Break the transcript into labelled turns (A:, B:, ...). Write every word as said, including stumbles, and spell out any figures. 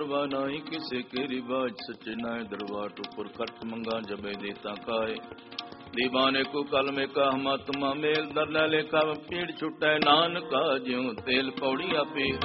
A: परवाह नाही किसे केरी बाज सच्चे नाय दरबार ऊपर खर्च मंगा जबे देता खाए दीवाने को कल में का हमात्मा मेल दर लेखा पीड़ छुटे नानका ज्यों तेल पौड़ी आपे